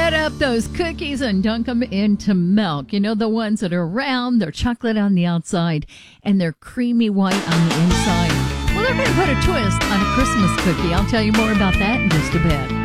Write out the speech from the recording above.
Get up those cookies and dunk them into milk. You know, the ones that are round, they're chocolate on the outside, and they're creamy white on the inside. Well, they're going to put a twist on a Christmas cookie. I'll tell you more about that in just a bit.